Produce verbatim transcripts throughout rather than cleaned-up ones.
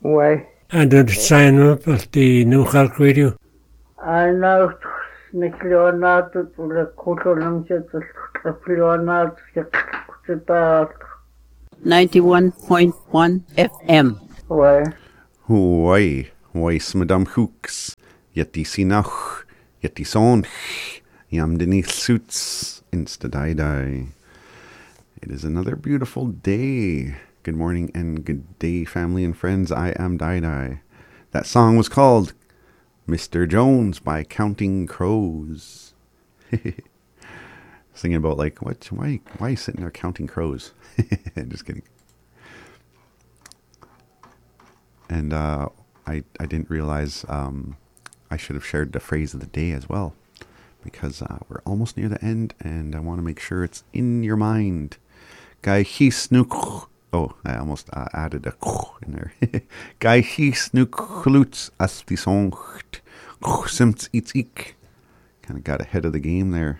Why? And did sign up at the New Hulk Radio? I know Nick-Leonardo tuli kuulunumsiat Leonardo sitä ninety-one point one F M. Why? Why? Why Madame Hooks? Yeti sinach, yeti sonch, yam denis suits, insta die die. It is another beautiful day. Good morning and good day, family and friends. I am Dai Dai. That song was called Mister Jones by Counting Crows. Singing about like, what? Why? Why are you sitting there counting crows? Just kidding. And uh, I I didn't realize um, I should have shared the phrase of the day as well, because uh, we're almost near the end, and I want to make sure it's in your mind. Guy he snook. Oh, I almost uh, added a in there. Guy he snook khluts as die songt. Simt iets ik. Kind of got ahead of the game there.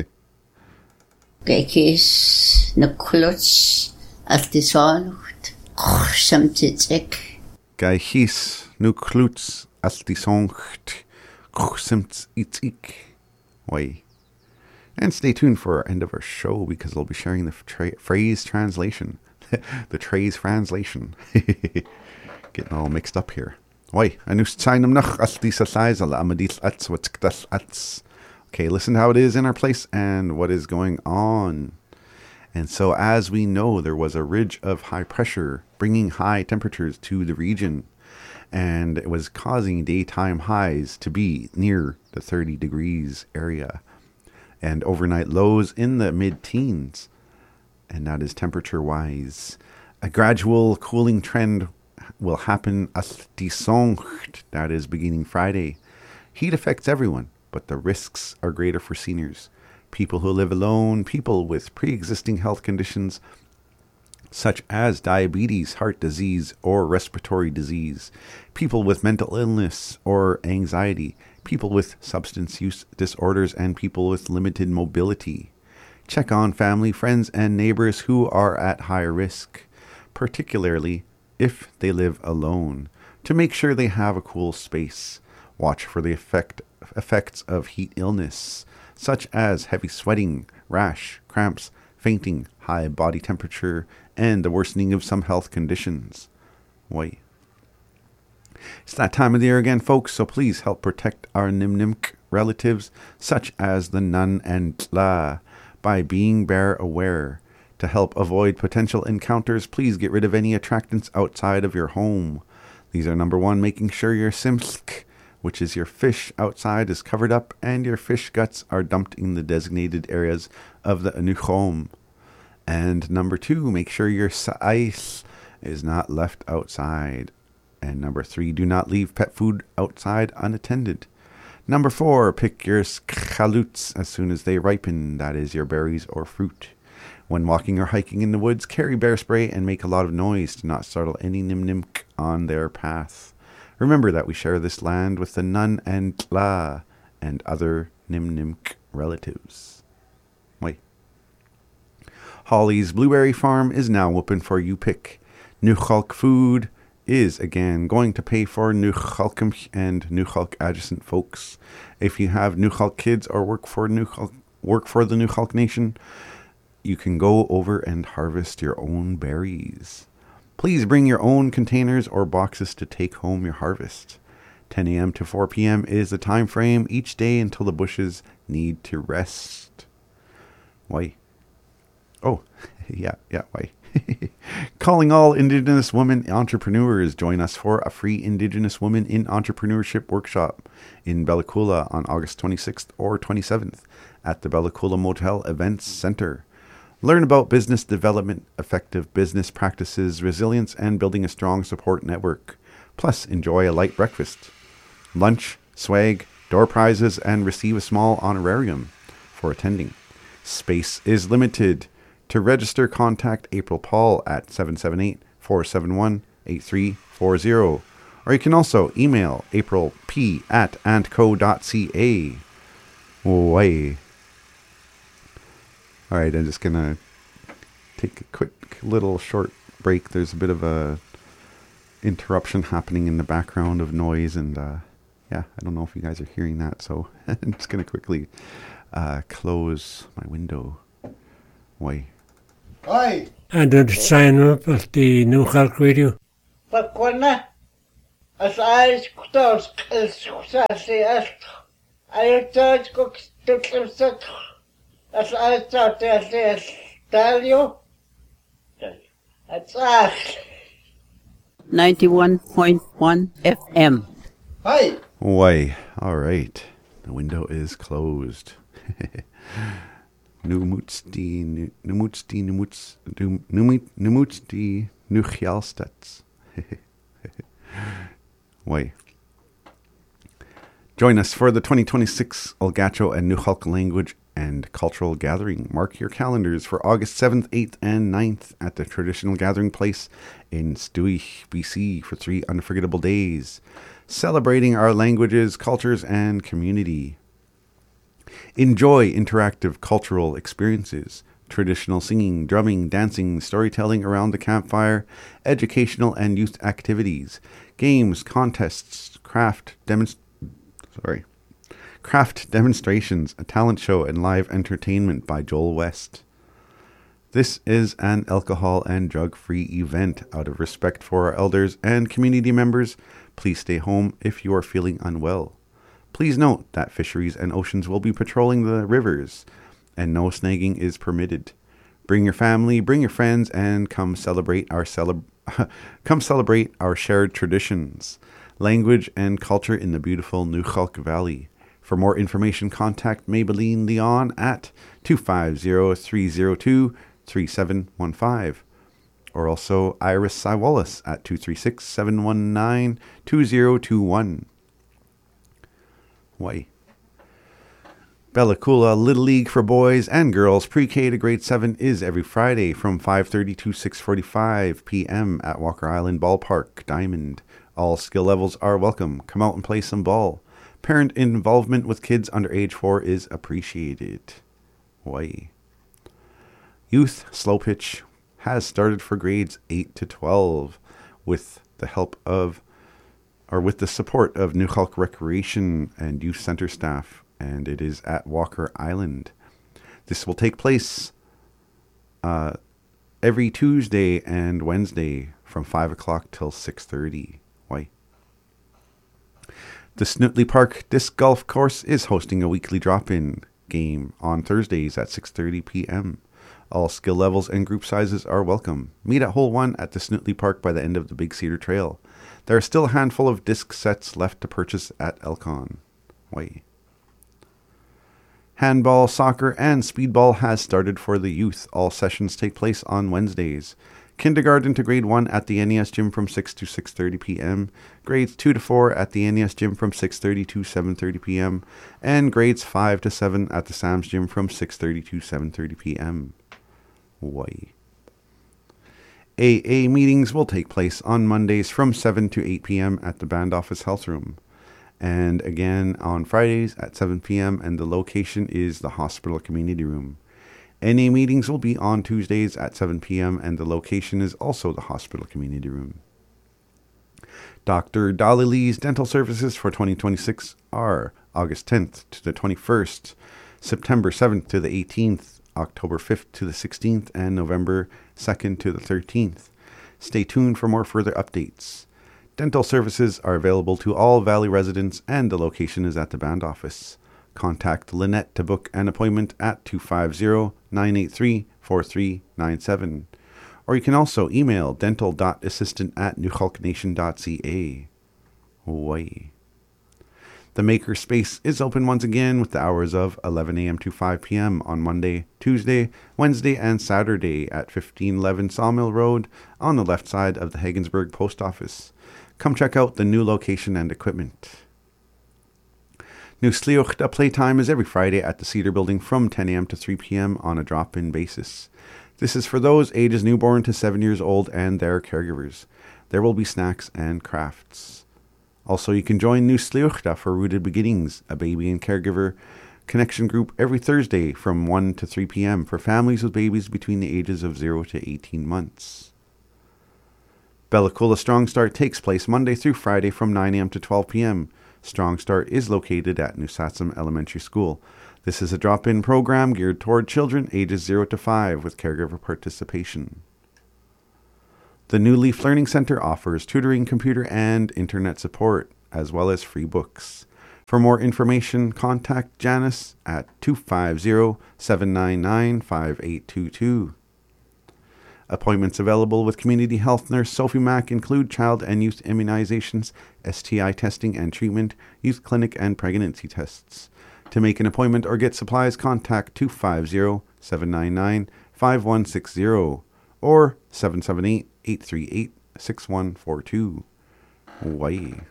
Guy he snook as die songt. Simt iets ik. Guy he snook khluts as die songt. Simt iets ik. Why? And stay tuned for our end of our show, because I'll be sharing the tra- phrase translation. The Trey's translation. Getting all mixed up here. Why? Okay, listen to how it is in our place and what is going on. And so, as we know, there was a ridge of high pressure bringing high temperatures to the region, and it was causing daytime highs to be near the thirty degrees area, and overnight lows in the mid-teens. And that is temperature-wise. A gradual cooling trend will happen as die Songt, that is beginning Friday. Heat affects everyone, but the risks are greater for seniors, people who live alone, people with pre-existing health conditions such as diabetes, heart disease, or respiratory disease, people with mental illness or anxiety, people with substance use disorders, and people with limited mobility. Check on family, friends, and neighbors who are at high risk, particularly if they live alone, to make sure they have a cool space. Watch for the effect, effects of heat illness, such as heavy sweating, rash, cramps, fainting, high body temperature, and the worsening of some health conditions. Why? It's that time of the year again, folks, so please help protect our Nimnimk relatives, such as the Nun and Tla, by being bear aware. To help avoid potential encounters, please get rid of any attractants outside of your home. These are number one, making sure your simsk, which is your fish outside, is covered up and your fish guts are dumped in the designated areas of the anuchom. And number two, make sure your sa'is is not left outside. And number three, do not leave pet food outside unattended. Number four, pick your chaluts as soon as they ripen, that is your berries or fruit. When walking or hiking in the woods, carry bear spray and make a lot of noise to not startle any nimnimk on their path. Remember that we share this land with the Nun and Tla and other nimnimk relatives. Wait. Holly's Blueberry Farm is now open for you pick. Nuchalk Food is again going to pay for Nuchalkim and Nuchalk adjacent folks. If you have Nuchalk kids or work for Nuchalk, work for the Nuchalk Nation, you can go over and harvest your own berries. Please bring your own containers or boxes to take home your harvest. ten a.m. to four p.m. is the time frame each day until the bushes need to rest. Why? Oh, yeah, yeah, why? Calling all Indigenous women entrepreneurs. Join us for a free Indigenous Women in Entrepreneurship workshop in Bella Coola on August twenty-sixth or twenty-seventh at the Bella Coola Motel Events Center. Learn about business development, effective business practices, resilience, and building a strong support network. Plus, enjoy a light breakfast, lunch, swag, door prizes, and receive a small honorarium for attending. Space is limited. To register, contact April Paul at seven seven eight, four seven one, eight three four zero. Or you can also email aprilp at antco.ca. Way. All right, I'm just going to take a quick little short break. There's a bit of a interruption happening in the background of noise, and uh, yeah, I don't know if you guys are hearing that, so I'm just going to quickly uh, close my window. Why? Hi. And the sign up at the New York Radio. Pakwana. As I could say, I thought cook to set. As I thought, I tell you. That's us. ninety-one point one F M. Hi. Why? All right. The window is closed. Numutsti, numutsti, numuts, numutsti, nuchialstats. Why? Join us for the twenty twenty-six Olgacho and Nukhalk Language and Cultural Gathering. Mark your calendars for August seventh, eighth, and ninth at the traditional gathering place in Stewich, B C for three unforgettable days, celebrating our languages, cultures, and community. Enjoy interactive cultural experiences, traditional singing, drumming, dancing, storytelling around the campfire, educational and youth activities, games, contests, craft demonst- sorry, craft demonstrations, a talent show, and live entertainment by Joel West. This is an alcohol and drug-free event. Out of respect for our elders and community members, please stay home if you are feeling unwell. Please note that Fisheries and Oceans will be patrolling the rivers, and no snagging is permitted. Bring your family, bring your friends, and come celebrate our celeb- come celebrate our shared traditions, language, and culture in the beautiful Nukhalk Valley. For more information, contact Maybelline Leon at two five zero, three zero two, three seven one five, or also Iris Siwallace at two three six, seven one nine, two zero two one. Why? Bella Coola Little League for boys and girls pre-K to grade seven is every Friday from five thirty to six forty-five p.m. at Walker Island Ballpark, Diamond. All skill levels are welcome. Come out and play some ball. Parent involvement with kids under age four is appreciated. Why? Youth Slow Pitch has started for grades eight to twelve with the help of or with the support of Nukhalk Recreation and Youth Center staff, and it is at Walker Island. This will take place uh, every Tuesday and Wednesday from five o'clock till six thirty. Why? The Snotley Park Disc Golf Course is hosting a weekly drop-in game on Thursdays at six thirty p.m. All skill levels and group sizes are welcome. Meet at Hole one at the Snotley Park by the end of the Big Cedar Trail. There are still a handful of disc sets left to purchase at Elcon. Way. Handball, soccer, and speedball has started for the youth. All sessions take place on Wednesdays. Kindergarten to grade one at the N E S gym from six to six thirty p.m. Grades two to four at the N E S gym from six thirty to seven thirty p.m. And grades five to seven at the Sam's gym from six thirty to seven thirty p.m. Why? A A meetings will take place on Mondays from seven to eight p.m. at the Band Office Health Room, and again on Fridays at seven p.m. and the location is the Hospital Community Room. N A meetings will be on Tuesdays at seven p.m. and the location is also the Hospital Community Room. Doctor Dolly Lee's dental services for twenty twenty-six are August tenth to the twenty-first, September seventh to the eighteenth, October fifth to the sixteenth, and November second to the thirteenth. Stay tuned for more further updates. Dental services are available to all Valley residents and the location is at the Band Office. Contact Lynette to book an appointment at two five zero, nine eight three, four three nine seven. Or you can also email dental.assistant at nukhalknation.ca. Hawaii. The Maker Space is open once again with the hours of eleven a.m. to five p.m. on Monday, Tuesday, Wednesday, and Saturday at fifteen eleven Sawmill Road on the left side of the Haggensburg Post Office. Come check out the new location and equipment. New Sliochta playtime is every Friday at the Cedar Building from ten a.m. to three p.m. on a drop-in basis. This is for those ages newborn to seven years old and their caregivers. There will be snacks and crafts. Also, you can join New Sliochta for Rooted Beginnings, a baby and caregiver connection group every Thursday from one to three p.m. for families with babies between the ages of zero to eighteen months. Bella Coola Strong Start takes place Monday through Friday from nine a.m. to twelve p.m. Strong Start is located at New Satsum Elementary School. This is a drop-in program geared toward children ages zero to five with caregiver participation. The New Leaf Learning Center offers tutoring, computer, and internet support, as well as free books. For more information, contact Janice at two five zero, seven nine nine, five eight two two. Appointments available with Community Health Nurse Sophie Mack include child and youth immunizations, S T I testing and treatment, youth clinic, and pregnancy tests. To make an appointment or get supplies, contact two five zero, seven nine nine, five one six zero or seven seven eight, eight three eight, six one four two. Hawaii.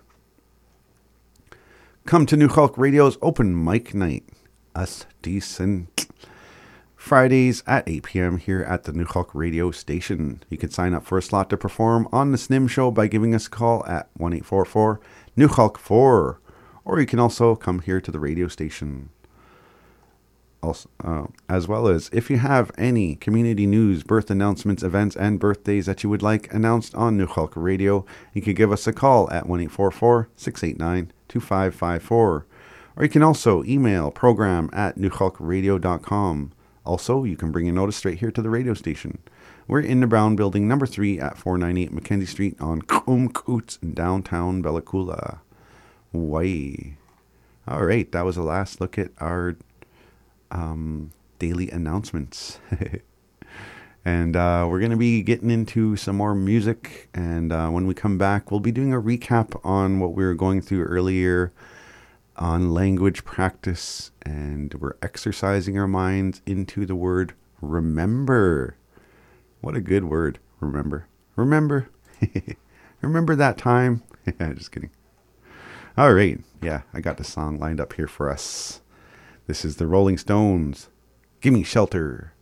Come to New Hulk Radio's open mic night. Us decent. Fridays at eight p.m. here at the New Hulk Radio station. You can sign up for a slot to perform on the S N I M show by giving us a call at one eight four four, New Hulk four. Or you can also come here to the radio station. Also, uh, as well as if you have any community news, birth announcements, events, and birthdays that you would like announced on New Hulk Radio, you can give us a call at one eight four four, six eight nine, two five five four. Or you can also email program at new hulk radio dot com. Also, you can bring a notice straight here to the radio station. We're in the Brown Building, number three at four ninety-eight Mackenzie Street on Kumkoots in downtown Bella Coola, Hawaii. All right, that was the last look at our um, daily announcements. And uh, we're going to be getting into some more music. And uh, when we come back, we'll be doing a recap on what we were going through earlier on language practice, and we're exercising our minds into the word remember. What a good word, remember. Remember. Remember that time? Just kidding. All right. Yeah, I got the song lined up here for us. This is the Rolling Stones. Gimme Shelter.